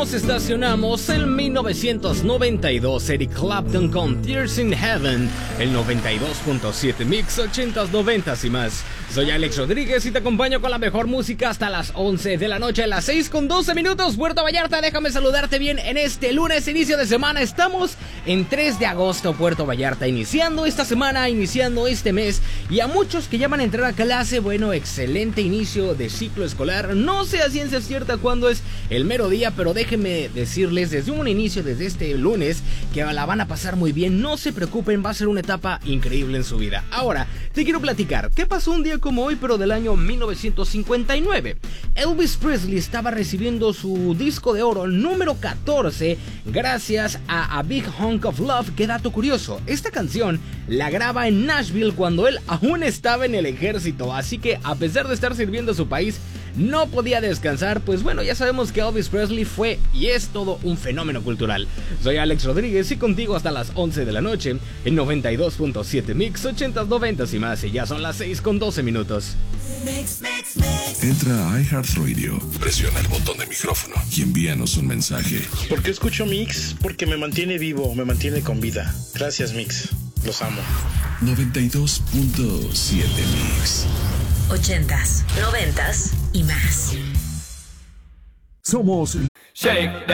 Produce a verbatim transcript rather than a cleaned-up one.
nos estacionamos en mil novecientos noventa y dos, Eric Clapton con Tears in Heaven, el noventa y dos punto siete Mix, ochentas, noventas y más. Soy Alex Rodríguez y te acompaño con la mejor música hasta las once de la noche, a las seis con doce minutos. Puerto Vallarta, déjame saludarte bien en este lunes, inicio de semana. Estamos en tres de agosto, Puerto Vallarta, iniciando esta semana, iniciando este mes. Y a muchos que ya van a entrar a clase, bueno, excelente inicio de ciclo escolar. No sé a ciencia cierta cuándo es el mero día, pero déjenme decirles desde un inicio, desde este lunes, que la van a pasar muy bien. No se preocupen, va a ser una etapa increíble en su vida. Ahora, te quiero platicar qué pasó un día como hoy, pero del año mil novecientos cincuenta y nueve. Elvis Presley estaba recibiendo su disco de oro número catorce gracias a A Big Hunk of Love. Qué dato curioso, esta canción la graba en Nashville cuando él aún estaba en el ejército, así que a pesar de estar sirviendo a su país, no podía descansar. Pues bueno, ya sabemos que Elvis Presley fue y es todo un fenómeno cultural. Soy Alex Rodríguez y contigo hasta las once de la noche en noventa y dos punto siete Mix, ochentas, noventas y más. Y ya son las seis con doce minutos. Mix, mix, mix. Entra a iHeartRadio, presiona el botón de micrófono y envíanos un mensaje. ¿Por qué escucho Mix? Porque me mantiene vivo, me mantiene con vida. Gracias, Mix. Los amo. noventa y dos punto siete Mix. Ochentas, noventas y más. Somos Shake